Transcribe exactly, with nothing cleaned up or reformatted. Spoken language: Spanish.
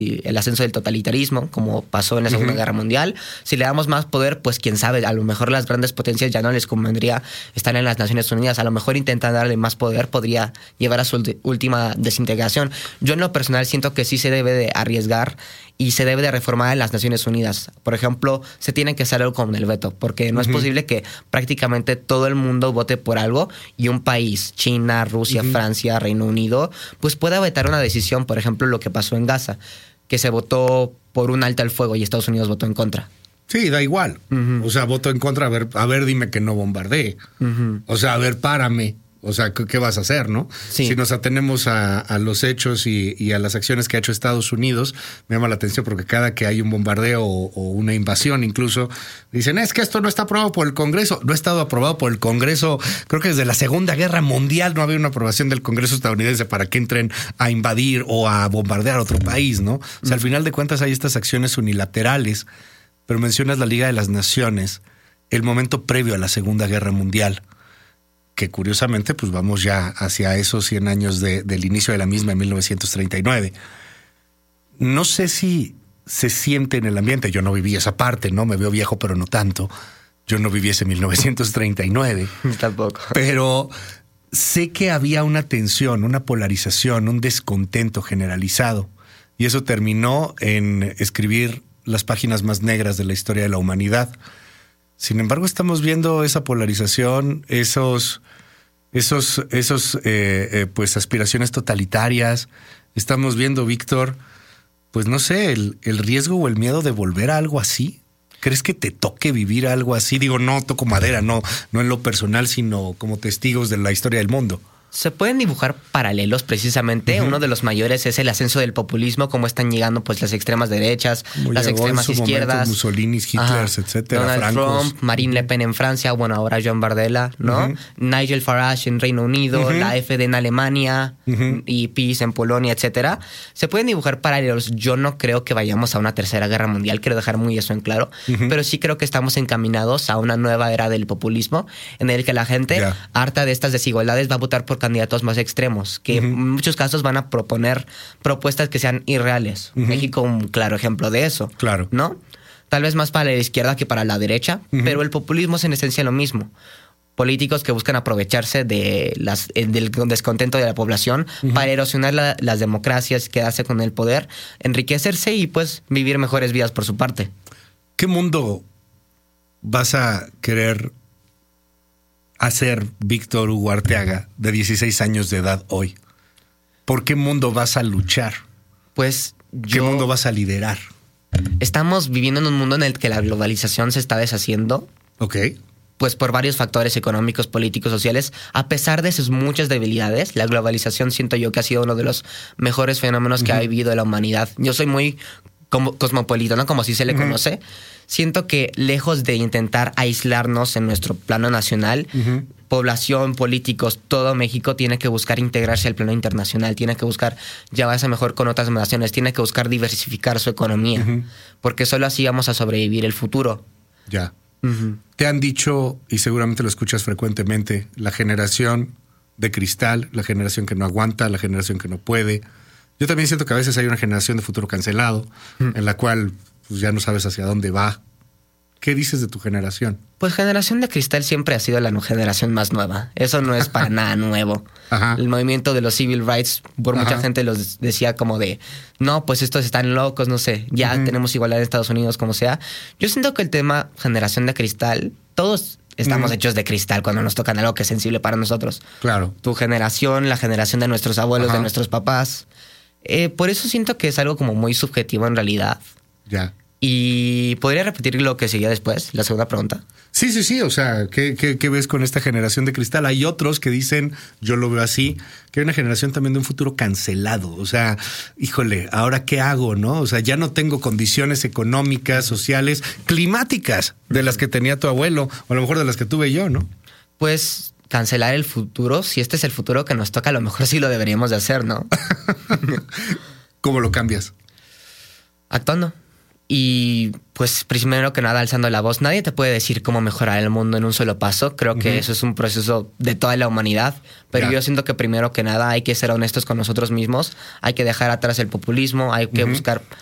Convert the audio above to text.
el ascenso del totalitarismo, como pasó en la Segunda uh-huh. Guerra Mundial. Si le damos más poder, pues quién sabe, a lo mejor las grandes potencias ya no les convendría estar en las Naciones Unidas. A lo mejor intentar darle más poder podría llevar a su última desintegración. Yo en lo personal siento que sí se debe de arriesgar y se debe de reformar en las Naciones Unidas. Por ejemplo, se tiene que hacer algo con el veto, porque no uh-huh. es posible que prácticamente todo el mundo vote por algo y un país, China, Rusia, uh-huh. Francia, Reino Unido, pues pueda vetar una decisión. Por ejemplo, lo que pasó en Gaza, que se votó por un alto al fuego y Estados Unidos votó en contra. Sí, da igual. Uh-huh. O sea, voto en contra, a ver, a ver, dime que no bombardee. Uh-huh. O sea, a ver, párame. O sea, ¿qué, qué vas a hacer, no? Sí. Si nos atenemos a, a los hechos y, y a las acciones que ha hecho Estados Unidos, me llama la atención porque cada que hay un bombardeo o, o una invasión incluso, dicen, es que esto no está aprobado por el Congreso. No ha estado aprobado por el Congreso. Creo que desde la Segunda Guerra Mundial no había una aprobación del Congreso estadounidense para que entren a invadir o a bombardear otro país, ¿no? O sea, al final de cuentas hay estas acciones unilaterales, pero mencionas la Liga de las Naciones, el momento previo a la Segunda Guerra Mundial, que curiosamente pues vamos ya hacia esos cien años de, del inicio de la misma en mil novecientos treinta y nueve. No sé si se siente en el ambiente, yo no viví esa parte, ¿no? Me veo viejo, pero no tanto. Yo no viví ese mil novecientos treinta y nueve. Tampoco. Pero sé que había una tensión, una polarización, un descontento generalizado. Y eso terminó en escribir las páginas más negras de la historia de la humanidad. Sin embargo, estamos viendo esa polarización, esos, esos, esos, eh, eh, pues aspiraciones totalitarias. Estamos viendo, Víctor, pues no sé, el, el riesgo o el miedo de volver a algo así. ¿Crees que te toque vivir algo así? Digo, no toco madera, no, no en lo personal, sino como testigos de la historia del mundo. Se pueden dibujar paralelos precisamente. Uh-huh. Uno de los mayores es el ascenso del populismo, cómo están llegando pues las extremas derechas, Como las extremas izquierdas. Mussolini, Hitler, etcétera. Donald Francos. Trump, Marine Le Pen en Francia, bueno, ahora Joan Bardella, ¿no? Uh-huh. Nigel Farage en Reino Unido, uh-huh. la AfD en Alemania uh-huh. y PiS en Polonia, etcétera. Se pueden dibujar paralelos. Yo no creo que vayamos a una tercera guerra mundial, quiero dejar muy eso en claro, uh-huh. pero sí creo que estamos encaminados a una nueva era del populismo en el que la gente, yeah. harta de estas desigualdades, va a votar por candidatos más extremos, que uh-huh. en muchos casos van a proponer propuestas que sean irreales. Uh-huh. México, un claro ejemplo de eso. Claro. ¿No? Tal vez más para la izquierda que para la derecha, uh-huh. pero el populismo es en esencia lo mismo. Políticos que buscan aprovecharse de las, del descontento de la población uh-huh. para erosionar la, las democracias, quedarse con el poder, enriquecerse y pues vivir mejores vidas por su parte. ¿Qué mundo vas a querer hacer, Víctor Hugo Arteaga, de dieciséis años de edad hoy? ¿Por qué mundo vas a luchar? Pues ¿Qué yo... mundo vas a liderar? Estamos viviendo en un mundo en el que la globalización se está deshaciendo. Ok. Pues por varios factores económicos, políticos, sociales. A pesar de sus muchas debilidades, la globalización siento yo que ha sido uno de los mejores fenómenos que uh-huh. ha vivido la humanidad. Yo soy muy como cosmopolita, ¿no? Como así se le uh-huh. conoce. Siento que lejos de intentar aislarnos en nuestro plano nacional, uh-huh. población, políticos, todo México tiene que buscar integrarse al plano internacional, tiene que buscar llevarse mejor con otras naciones, tiene que buscar diversificar su economía, uh-huh. porque solo así vamos a sobrevivir el futuro. Ya. Uh-huh. Te han dicho, y seguramente lo escuchas frecuentemente, la generación de cristal, la generación que no aguanta, la generación que no puede. Yo también siento que a veces hay una generación de futuro cancelado, uh-huh. en la cual pues, ya no sabes hacia dónde va. ¿Qué dices de tu generación? Pues generación de cristal siempre ha sido la generación más nueva. Eso no es para nada nuevo. Ajá. El movimiento de los civil rights, por Ajá. mucha gente los decía como de, no, pues estos están locos, no sé, ya uh-huh. tenemos igualdad en Estados Unidos, como sea. Yo siento que el tema generación de cristal, todos estamos uh-huh. hechos de cristal cuando nos tocan algo que es sensible para nosotros. Claro. Tu generación, la generación de nuestros abuelos, Ajá. de nuestros papás. Eh, por eso siento que es algo como muy subjetivo en realidad. Ya. ¿Y podría repetir lo que seguía después, la segunda pregunta? Sí, sí, sí. O sea, ¿qué, qué, qué ves con esta generación de cristal? Hay otros que dicen, yo lo veo así, que hay una generación también de un futuro cancelado. O sea, híjole, ¿ahora qué hago, no? O sea, ya no tengo condiciones económicas, sociales, climáticas de las que tenía tu abuelo, o a lo mejor de las que tuve yo, ¿no? Pues cancelar el futuro, si este es el futuro que nos toca, a lo mejor sí lo deberíamos de hacer, ¿no? ¿Cómo lo cambias? Actuando. Y pues primero que nada alzando la voz. Nadie te puede decir cómo mejorar el mundo en un solo paso. Creo que uh-huh. eso es un proceso de toda la humanidad. Pero yeah. yo siento que primero que nada hay que ser honestos con nosotros mismos. Hay que dejar atrás el populismo. Hay que uh-huh. buscar